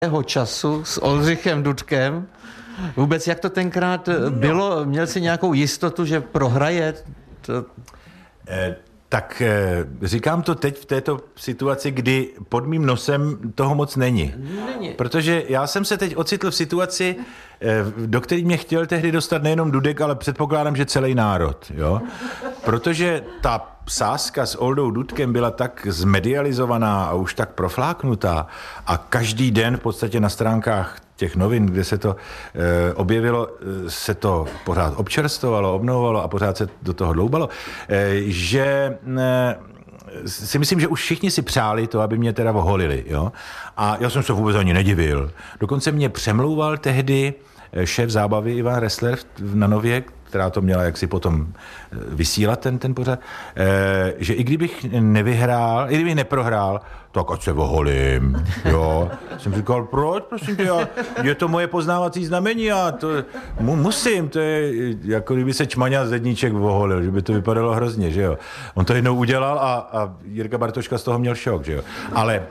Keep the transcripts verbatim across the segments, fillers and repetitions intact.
jeho času s Oldřichem Dudkem. Vůbec jak to tenkrát bylo? Měl jsi nějakou jistotu, že prohraje? To... Eh, tak eh, říkám to teď v této situaci, kdy pod mým nosem toho moc není. Není. Protože já jsem se teď ocitl v situaci, eh, do které mě chtěl tehdy dostat nejenom Dudek, ale předpokládám, že celý národ. Jo? Protože ta sázka s Oldou Dudkem byla tak zmedializovaná a už tak profláknutá a každý den v podstatě na stránkách těch novin, kde se to e, objevilo, se to pořád občerstvovalo, obnovovalo a pořád se do toho dloubalo, e, že e, si myslím, že už všichni si přáli to, aby mě teda oholili. Jo? A já jsem se vůbec ani nedivil. Dokonce mě přemlouval tehdy šéf zábavy Ivan Ressler na Nově, která to měla jaksi potom vysílat ten, ten pořad, eh, že i kdybych nevyhrál, i kdybych neprohrál, tak ať se oholím, jo. Jsem říkal, proč, prosím tě, já, je to moje poznávací znamení a to mu, musím, to je jako kdyby se Čmaňa Zedníček oholil, že by to vypadalo hrozně, že jo. On to jednou udělal a, a Jirka Bartoška z toho měl šok, že jo. Ale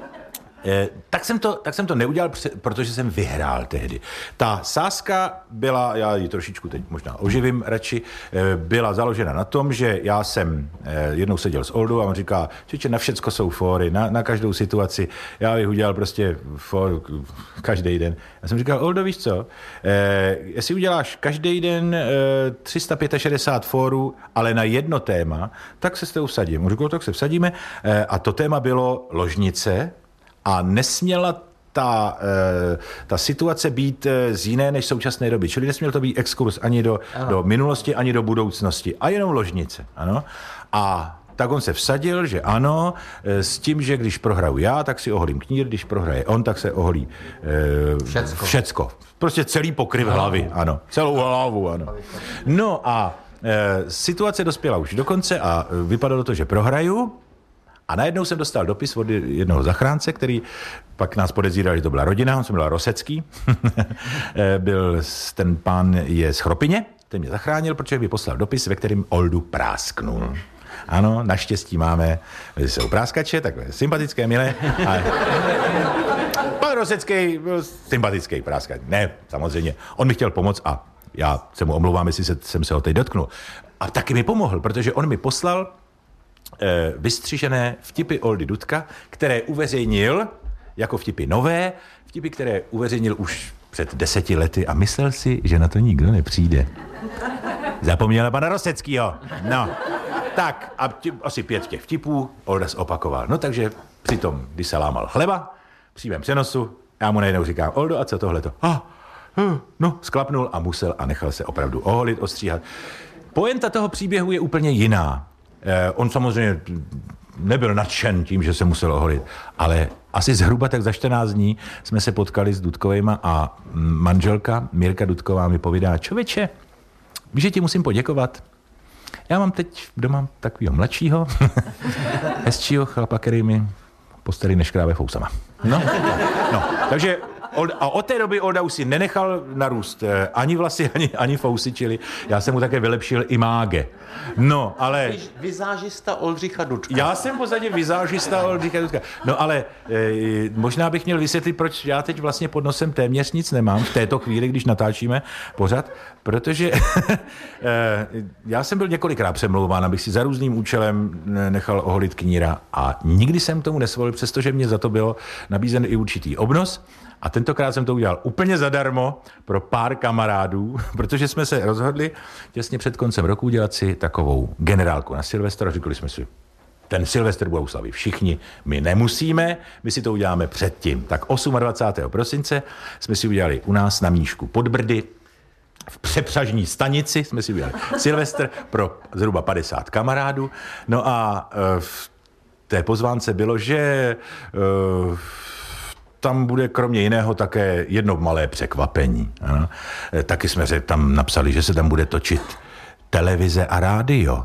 Eh, tak, jsem to, tak jsem to neudělal, protože jsem vyhrál tehdy. Ta sázka byla, já ji trošičku teď možná oživím radši, eh, byla založena na tom, že já jsem eh, jednou seděl s Oldou a on říká, že na všecko jsou fóry, na, na každou situaci. Já bych udělal prostě fór každý den. Já jsem říkal, Oldo, víš co, eh, jestli uděláš každý den eh, tři sta šedesát pět fórů, ale na jedno téma, tak se s tebou vsadím. On říkal, tak se vsadíme eh, a to téma bylo ložnice. A nesměla ta, e, ta situace být e, z jiné než současné doby. Čili nesměl to být exkurs ani do, do minulosti, ani do budoucnosti. A jenom ložnice. Ano? A tak on se vsadil, že ano, e, s tím, že když prohraju já, tak si oholím knír, když prohraje on, tak se oholí e, všecko. všecko. Prostě celý pokryv no. hlavy. Ano. Celou hlavu. Ano. No a e, situace dospěla už do konce a vypadalo to, že prohraju. A najednou jsem dostal dopis od jednoho zachránce, který pak nás podezíral, že to byla rodina, on se jmenoval Rosecký. Byl, ten pán je z Chropyně, ten mě zachránil, protože mi poslal dopis, ve kterém Oldu prásknul. Ano, naštěstí máme, jsou práskače, takové sympatické, milé. A pan Rosecký byl sympatický práskač. Ne, samozřejmě. On mi chtěl pomoct a já se mu omlouvám, jestli se, jsem se ho teď dotknul. A taky mi pomohl, protože on mi poslal vystřižené vtipy Oldy Dudka, které uveřejnil jako vtipy nové, vtipy, které uveřejnil už před deseti lety a myslel si, že na to nikdo nepřijde. Zapomněl na pana Roseckýho. No, tak a tě, asi pět těch vtipů Olda zopakoval. No takže přitom, když se lámal chleba, v přímém přenosu, já mu najednou říkám, Oldo, a co tohleto? Ah, no, sklapnul a musel a nechal se opravdu oholit, ostříhat. Poenta toho příběhu je úplně jiná. Eh, on samozřejmě nebyl nadšen tím, že se musel oholit, ale asi zhruba tak za čtrnáct dní jsme se potkali s Dudkovejma a manželka Mirka Dudková mi povídá, čověče, víš, že ti musím poděkovat. Já mám teď doma takovýho mladšího, hezčího chlapa, který mi postelí neškrábe fousama. No, no, takže a od té doby Olda už si nenechal narůst ani vlasy, ani, ani fousy, čili já jsem mu také vylepšil imáge. No, ale... Vizážista Oldřicha Dudka. Já jsem v podstatě vizážista Oldřicha Dudka. No ale e, možná bych měl vysvětlit, proč já teď vlastně pod nosem téměř nic nemám v této chvíli, když natáčíme pořad, protože e, já jsem byl několikrát přemlouván, abych si za různým účelem nechal oholit kníra a nikdy jsem tomu nesvolil, přestože mě za to bylo nabízen i určitý obnos. A tentokrát jsem to udělal úplně zadarmo pro pár kamarádů, protože jsme se rozhodli těsně před koncem roku udělat si takovou generálku na Silvestra. Říkali jsme si, ten Silvestr budou slavit všichni, my nemusíme, my si to uděláme předtím. Tak dvacátého osmého prosince jsme si udělali u nás na Mníšku pod Brdy, v přepřažní stanici jsme si udělali Silvestr pro zhruba padesát kamarádů. No a v té pozvánce bylo, že... Uh, tam bude kromě jiného také jedno malé překvapení. Ano. Taky jsme tam napsali, že se tam bude točit televize a rádio.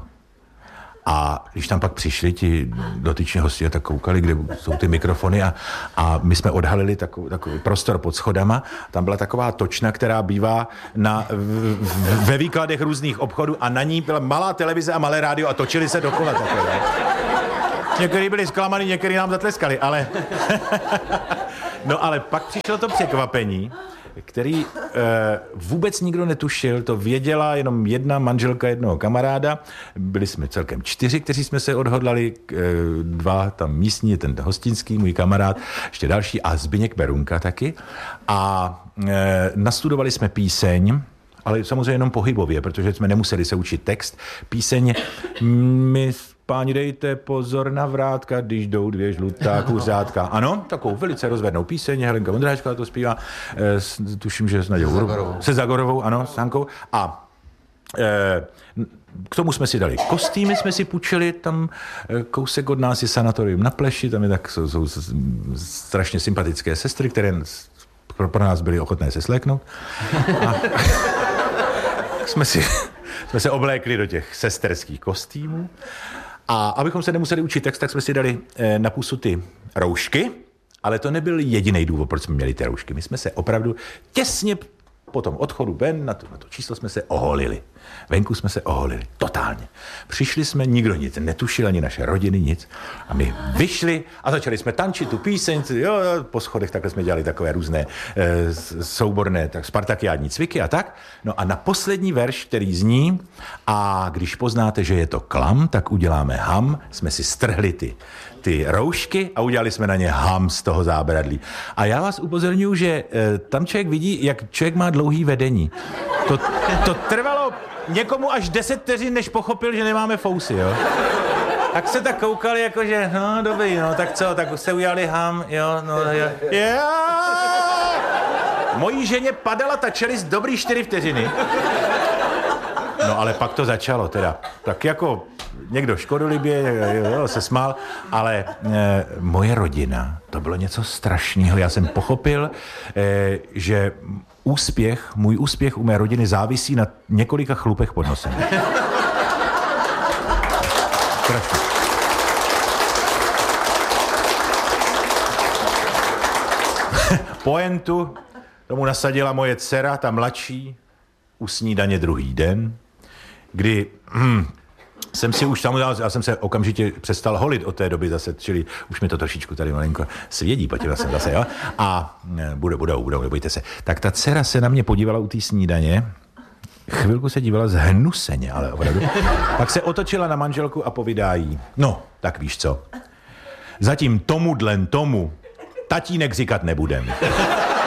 A když tam pak přišli ti dotyční hosti, tak koukali, kde jsou ty mikrofony a, a my jsme odhalili takový, takový prostor pod schodama. Tam byla taková točna, která bývá na, v, v, ve výkladech různých obchodů a na ní byla malá televize a malé rádio a točili se dokola takové. Někteří byli zklamaný, někteří nám zatleskali, ale No ale pak přišlo to překvapení, který e, vůbec nikdo netušil, to věděla jenom jedna manželka jednoho kamaráda, byli jsme celkem čtyři, kteří jsme se odhodlali, e, dva tam místní, ten hostinský, můj kamarád, ještě další a Zbyněk Berunka taky a e, nastudovali jsme píseň, ale samozřejmě jenom pohybově, protože jsme nemuseli se učit text. Píseň my páni dejte pozor na vrátka, když jdou dvě žlutá kuřátka. Ano, takovou velice rozvednou píseň, Helenka Vondráčková to zpívá, e, tuším, že s Nadějou Zagorovou. Se Zagorovou, ano, s Hankou. A e, k tomu jsme si dali kostýmy, jsme si půjčili, tam kousek od nás je sanatorium na Pleši, tam je tak, jsou, jsou strašně sympatické sestry, které pro, pro nás byly ochotné se sléknout. A jsme si, jsme se oblékli do těch sesterských kostýmů. A abychom se nemuseli učit text, tak jsme si dali na pusu ty roušky, ale to nebyl jediný důvod, proč jsme měli ty roušky. My jsme se opravdu těsně po tom odchodu ven, na to, na to číslo jsme se oholili. Venku jsme se oholili, totálně. Přišli jsme, nikdo nic netušil, ani naše rodiny nic. A my vyšli a začali jsme tančit tu píseň, jo, po schodech takhle jsme dělali takové různé e, souborné, tak spartakiádní cviky a tak. No a na poslední verš, který zní, a když poznáte, že je to klam, tak uděláme ham, jsme si strhli ty, ty roušky a udělali jsme na ně ham z toho zábradlí. A já vás upozorňuji, že e, tam člověk vidí, jak člověk má dlouhý vedení. To, to trvalo někomu až deset vteřin, než pochopil, že nemáme fousy, jo. Tak se tak koukali, jakože, no dobrý, no, tak co, tak se udělali ham, jo, no, jo. Yeah! Mojí ženě padala ta čelist dobrý čtyři vteřiny. No ale pak to začalo teda. Tak jako někdo škodolibě, jo, se smál, ale e, moje rodina, to bylo něco strašného. Já jsem pochopil, e, že úspěch, můj úspěch u mé rodiny závisí na několika chlupech pod nosem. Strašně. Pointu tomu nasadila moje dcera, ta mladší, u snídaně druhý den, kdy hm, jsem si už tam udal, já jsem se okamžitě přestal holit od té doby zase, čili už mi to trošičku tady malinko svědí, podíval jsem zase, jo? A budou, budou, budou, nebojte se. Tak ta dcera se na mě podívala u té snídaně, chvilku se dívala zhnuseně, ale opravdu. Pak se otočila na manželku a povídá jí, no, tak víš co, zatím tomu dlen tomu tatínek říkat nebudem.